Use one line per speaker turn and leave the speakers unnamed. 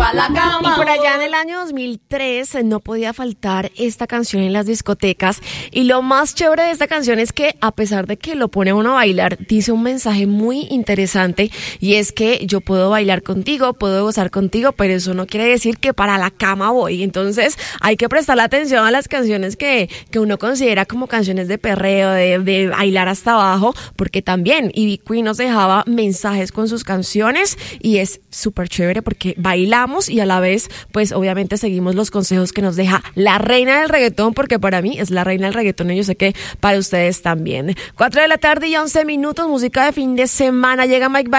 pa' la cama.
Y por allá en el año 2003 no podía faltar esta canción en las discotecas. Y lo más chévere de esta canción es que, a pesar de que lo pone uno a bailar, dice un mensaje muy interesante, y es que yo puedo bailar contigo, puedo gozar contigo, pero eso no quiere decir que para la cama voy. Entonces hay que prestar atención a las canciones que uno considera como canciones de perreo, de bailar hasta abajo, porque también Ivy Queen nos dejaba mensajes con sus canciones y es súper chévere porque bailamos y a la vez pues obviamente seguimos los consejos que nos deja la reina del reggaetón, porque para mí es la reina del reggaetón y yo sé que para ustedes también. 4 de la tarde y 11 minutos, música de fin de semana. Llega Mike